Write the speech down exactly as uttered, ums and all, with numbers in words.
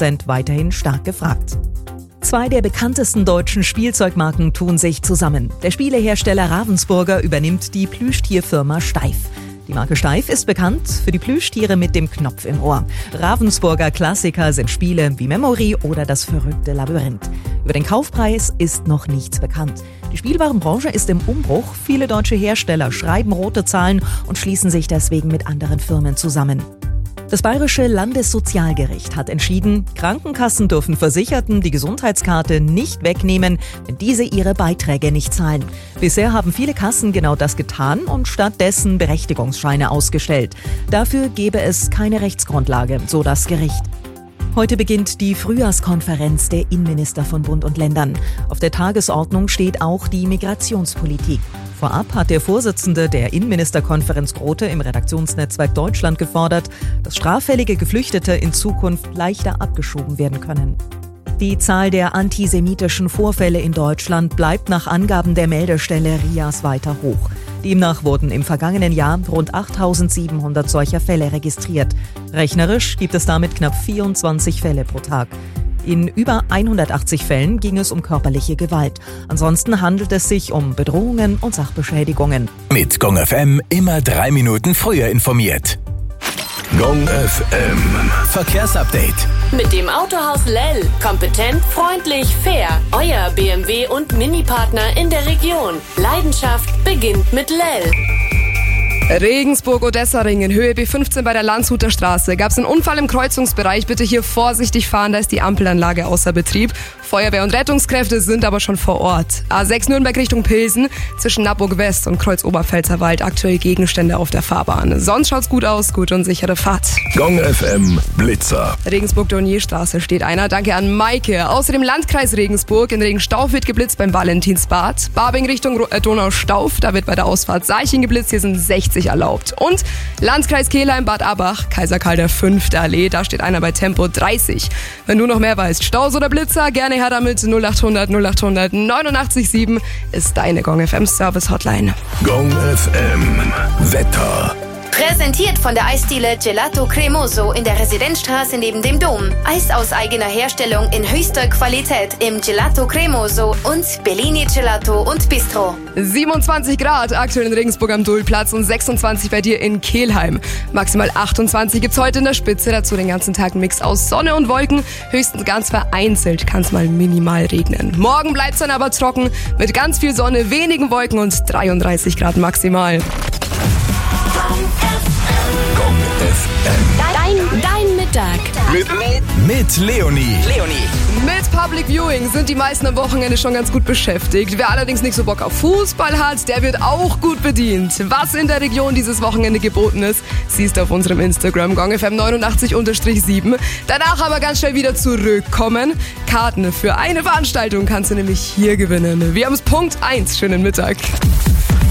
Prozent weiterhin stark gefragt. Zwei der bekanntesten deutschen Spielzeugmarken tun sich zusammen. Der Spielehersteller Ravensburger übernimmt die Plüschtierfirma Steif. Die Marke Steif ist bekannt für die Plüschtiere mit dem Knopf im Ohr. Ravensburger Klassiker sind Spiele wie Memory oder das verrückte Labyrinth. Über den Kaufpreis ist noch nichts bekannt. Die Spielwarenbranche ist im Umbruch. Viele deutsche Hersteller schreiben rote Zahlen und schließen sich deswegen mit anderen Firmen zusammen. Das Bayerische Landessozialgericht hat entschieden, Krankenkassen dürfen Versicherten die Gesundheitskarte nicht wegnehmen, wenn diese ihre Beiträge nicht zahlen. Bisher haben viele Kassen genau das getan und stattdessen Berechtigungsscheine ausgestellt. Dafür gebe es keine Rechtsgrundlage, so das Gericht. Heute beginnt die Frühjahrskonferenz der Innenminister von Bund und Ländern. Auf der Tagesordnung steht auch die Migrationspolitik. Vorab hat der Vorsitzende der Innenministerkonferenz Grote im Redaktionsnetzwerk Deutschland gefordert, dass straffällige Geflüchtete in Zukunft leichter abgeschoben werden können. Die Zahl der antisemitischen Vorfälle in Deutschland bleibt nach Angaben der Meldestelle R I A S weiter hoch. Demnach wurden im vergangenen Jahr rund achttausendsiebenhundert solcher Fälle registriert. Rechnerisch gibt es damit knapp vierundzwanzig Fälle pro Tag. In über hundertachtzig Fällen ging es um körperliche Gewalt. Ansonsten handelt es sich um Bedrohungen und Sachbeschädigungen. Mit Gong F M immer drei Minuten früher informiert. Gong F M Verkehrsupdate. Mit dem Autohaus Lell. Kompetent, freundlich, fair. Euer B M W und Mini-Partner in der Region. Leidenschaft beginnt mit Lell. Regensburg-Odessa-Ring in Höhe B fünfzehn bei der Landshuter Straße. Gab es einen Unfall im Kreuzungsbereich? Bitte hier vorsichtig fahren, da ist die Ampelanlage außer Betrieb. Feuerwehr und Rettungskräfte sind aber schon vor Ort. A sechs Nürnberg Richtung Pilsen, zwischen Nappburg West und Kreuz-Oberpfälzer-Wald aktuell Gegenstände auf der Fahrbahn. Sonst schaut's gut aus, gute und sichere Fahrt. Gong F M Blitzer. Regensburg-Dornierstraße steht einer. Danke an Maike. Außerdem Landkreis Regensburg. In Regenstauf wird geblitzt beim Valentinsbad. Barbing Richtung Donaustauf, da wird bei der Ausfahrt Seichen geblitzt. Hier sind sechzig erlaubt. Und Landkreis Kelheim, Bad Abach, Kaiser Karl der fünfte Allee, da steht einer bei Tempo dreißig. Wenn du noch mehr weißt, Staus oder Blitzer, gerne her damit. null acht hundert null acht hundert neunundachtzig sieben ist deine Gong F M Service Hotline. Gong F M Wetter. Präsentiert von der Eisdiele Gelato Cremoso in der Residenzstraße neben dem Dom. Eis aus eigener Herstellung in höchster Qualität im Gelato Cremoso und Bellini Gelato und Bistro. siebenundzwanzig Grad aktuell in Regensburg am Dullplatz und sechsundzwanzig bei dir in Kelheim. Maximal achtundzwanzig gibt's heute in der Spitze. Dazu den ganzen Tag ein Mix aus Sonne und Wolken. Höchstens ganz vereinzelt kann es mal minimal regnen. Morgen bleibt's dann aber trocken mit ganz viel Sonne, wenigen Wolken und dreiunddreißig Grad maximal. Gong F M. Dein, dein Mittag. Mit, mit Leonie. Leonie. Mit Public Viewing sind die meisten am Wochenende schon ganz gut beschäftigt. Wer allerdings nicht so Bock auf Fußball hat, der wird auch gut bedient. Was in der Region dieses Wochenende geboten ist, siehst du auf unserem Instagram Gong F M neunundachtzig sieben. Danach aber ganz schnell wieder zurückkommen. Karten für eine Veranstaltung kannst du nämlich hier gewinnen. Wir haben es Punkt eins. Schönen Mittag.